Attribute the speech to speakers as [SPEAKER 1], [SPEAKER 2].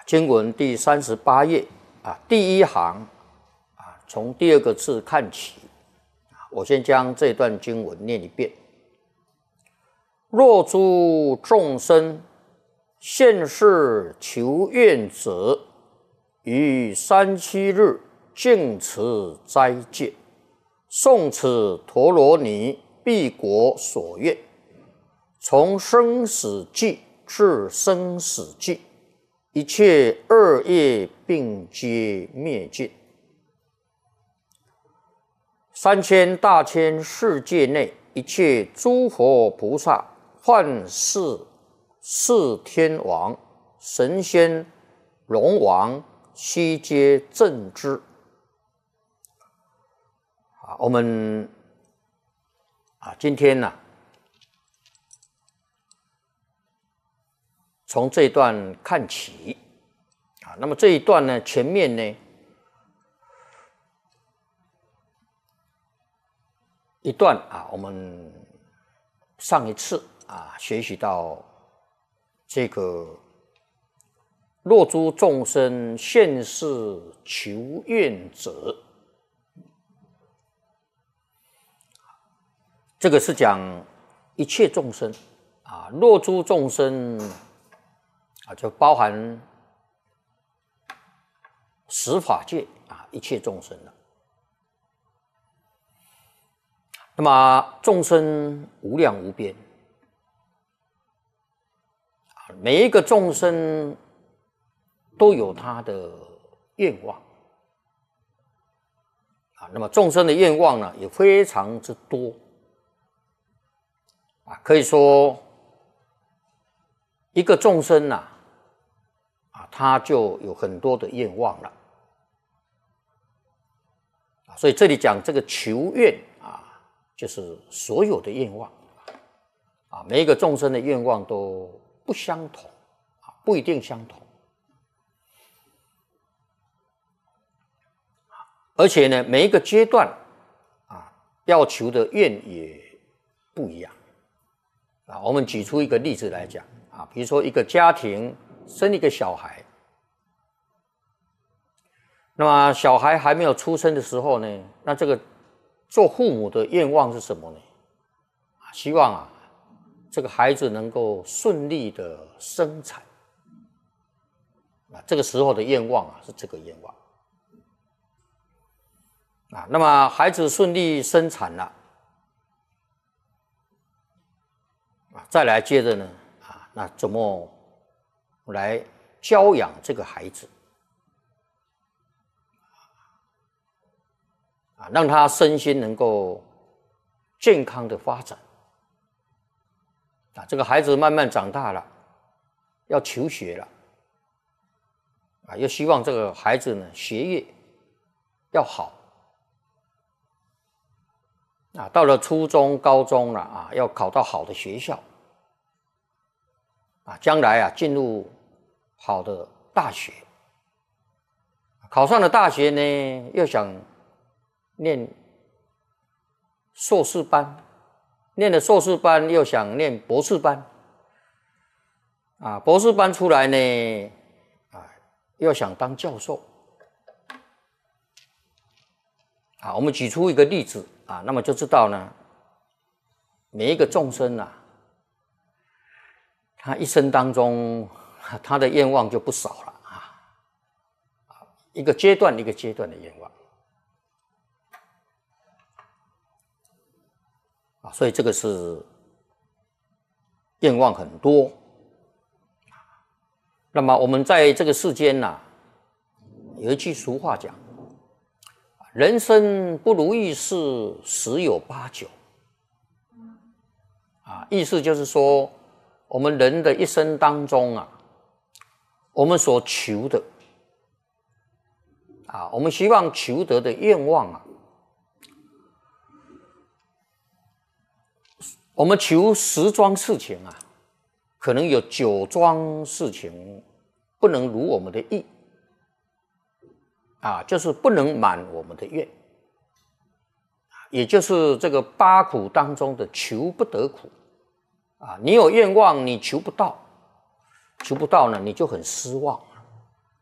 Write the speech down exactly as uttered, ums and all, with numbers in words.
[SPEAKER 1] 经文第三十八页啊，第一行啊，从第二个字看起。我先将这段经文念一遍：若诸众生现世求愿者，于三七日净持斋戒，诵此陀罗尼必果所愿，从生死际至生死际，一切恶业并皆灭尽。三千大千世界内，一切诸佛菩萨、幻世四天王、神仙、龙王，悉皆正知。啊，我们啊，今天呢、啊，从这一段看起啊，那么这一段呢，前面呢，一段啊，我们上一次啊学习到这个若诸众生现世求愿者，这个是讲一切众生啊，若诸众生啊，就包含十法界啊，一切众生了。那么众生无量无边，每一个众生都有他的愿望啊。那么众生的愿望呢，也非常之多啊。可以说，一个众生呐，啊，他就有很多的愿望了。所以这里讲这个求愿啊，就是所有的愿望啊，每一个众生的愿望都不相同啊，不一定相同。而且呢，每一个阶段啊，要求的愿也不一样啊。我们举出一个例子来讲啊，比如说一个家庭生一个小孩，那么小孩还没有出生的时候呢，那这个做父母的愿望是什么呢？啊，希望啊，这个孩子能够顺利的生产啊，这个时候的愿望啊是这个愿望啊。那么孩子顺利生产了啊，再来接着呢啊，那怎么来教养这个孩子啊，让他身心能够健康的发展啊。这个孩子慢慢长大了，要求学了啊，又希望这个孩子呢学业要好啊。到了初中、高中了啊，要考到好的学校啊，将来啊进入好的大学。考上了大学呢，又想念硕士班，念了硕士班又想念博士班啊，博士班出来呢啊，又想当教授啊。我们举出一个例子啊，那么就知道呢，每一个众生啊，他一生当中他的愿望就不少了啊，一个阶段一个阶段的愿望。所以这个是愿望很多。那么我们在这个世间啊，有一句俗话讲，人生不如意事十有八九啊，意思就是说，我们人的一生当中啊，我们所求的啊，我们希望求得的愿望啊，我们求十桩事情啊，可能有九桩事情不能如我们的意啊，就是不能满我们的愿，也就是这个八苦当中的求不得苦啊。你有愿望，你求不到，求不到呢，你就很失望